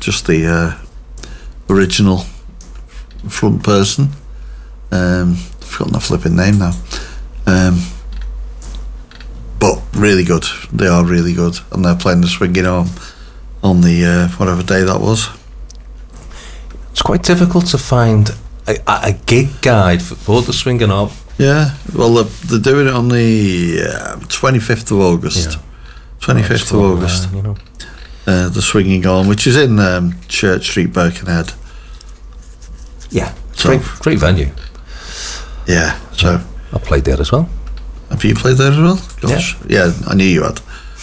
just the original front person. I've forgotten the flipping name now. But really good. They are really good, and they're playing the Swinging Arm on the whatever day that was. It's quite difficult to find a gig guide for the Swinging Arm. Yeah, well, they're doing it on the 25th of August. Yeah. 25th of August. The Swinging Arm, which is in Church Street, Birkenhead. Yeah, great venue. Yeah, so I played there as well. Have you played there as well? Gosh, yeah, I knew you had.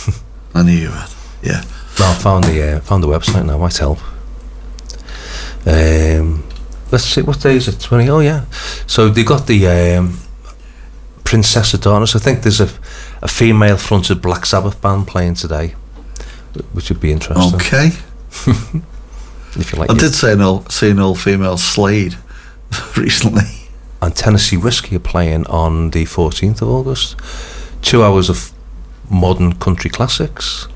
Yeah. No, I found the website now myself. Let's see, what day is it? 20. Oh yeah. So they got the Princess of Darkness. I think there's a female-fronted Black Sabbath band playing today, which would be interesting. Okay. If you like. I did see an all-female Slade recently. And Tennessee Whiskey are playing on the 14th of August. 2 hours of modern country classics.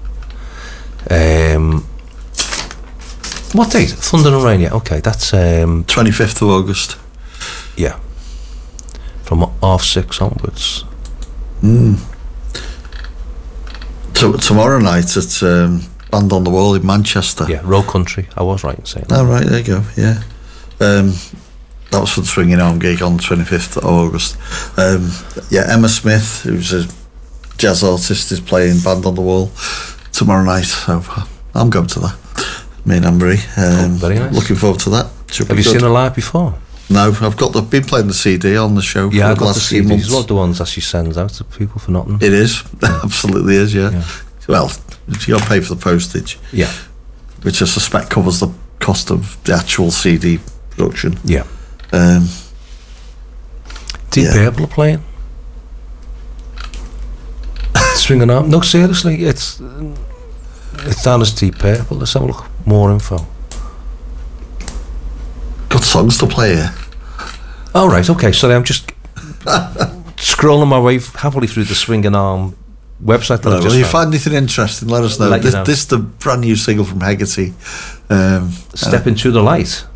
What date? Thunder and Rain, yeah. Okay, that's 25th of August. Yeah. From 6:30 onwards. So tomorrow night at Band on the Wall in Manchester. Yeah, Row Country. I was right in saying that. Oh, right, there you go, yeah. That was for the Swinging Arm gig on the 25th of August. Emma Smith, who's a jazz artist, is playing Band on the Wall tomorrow night, so I'm going to that. Me and Anne-Marie. Very nice. Looking forward to that. Have you seen her live before? No, I've been playing the CD on the show for the last few months. It's one of the ones that she sends out to people for nothing. It is, absolutely is, yeah. Well, you got to pay for the postage. Yeah. Which I suspect covers the cost of the actual CD production. Yeah. Deep Purple are playing. Swinging Arm. No, seriously, it's down as Deep Purple. Let's have a look. More info. Got songs to play here. Oh, right, okay. So I'm just scrolling my way happily through the Swinging Arm website. Well, if you find anything interesting, let us know. This is the brand new single from Hegarty. Step Into the Light.